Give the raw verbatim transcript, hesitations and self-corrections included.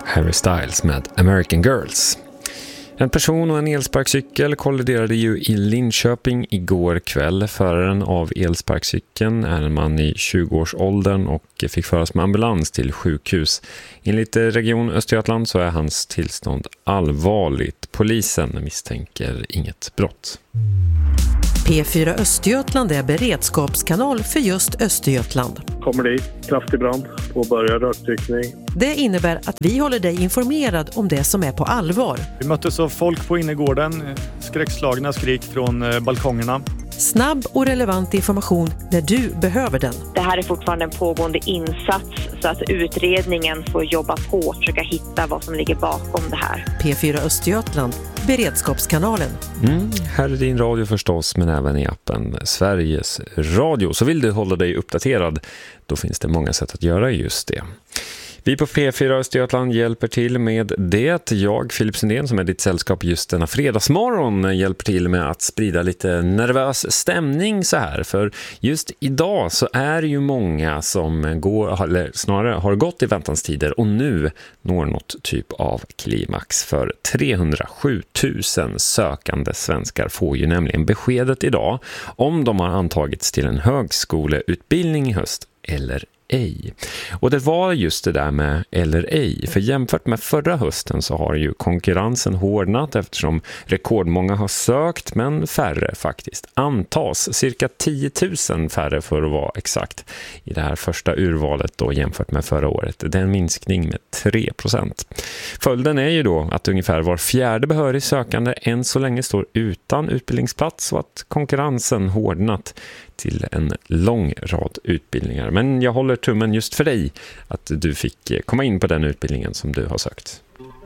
Harry Styles med American Girls. En person och en elsparkcykel kolliderade ju i Linköping igår kväll. Föraren av elsparkcykeln är en man i tjugoårsåldern och fick föras med ambulans till sjukhus. Enligt Region Östergötland så är hans tillstånd allvarligt. Polisen misstänker inget brott. P fyra Östergötland är beredskapskanal för just Östergötland. Kommer dit, kraftig brand, påbörjar rökdykning. Det innebär att vi håller dig informerad om det som är på allvar. Vi möttes av folk på innergården, skräckslagna skrik från balkongerna. Snabb och relevant information när du behöver den. Det här är fortfarande en pågående insats så att utredningen får jobba på och försöka hitta vad som ligger bakom det här. P fyra Östergötland, beredskapskanalen. Mm, här är din radio förstås, men även i appen Sveriges Radio. Så vill du hålla dig uppdaterad, då finns det många sätt att göra just det. Vi på P fyra Östergötland hjälper till med det. Jag, Filip Sundén, som är ditt sällskap just denna fredagsmorgon, hjälper till med att sprida lite nervös stämning så här. För just idag så är det ju många som går, eller snarare har gått i väntanstider och nu når något typ av klimax. För trehundrasju tusen sökande svenskar får ju nämligen beskedet idag om de har antagits till en högskoleutbildning i höst eller ej. Och det var just det där med eller ej. För jämfört med förra hösten så har ju konkurrensen hårdnat eftersom rekordmånga har sökt, men färre faktiskt antas. Cirka tio tusen färre för att vara exakt i det här första urvalet då jämfört med förra året. Det är en minskning med tre procent. Följden är ju då att ungefär var fjärde behörig sökande än så länge står utan utbildningsplats och att konkurrensen hårdnat till en lång rad utbildningar. Men jag håller tummen just för dig att du fick komma in på den utbildningen som du har sökt.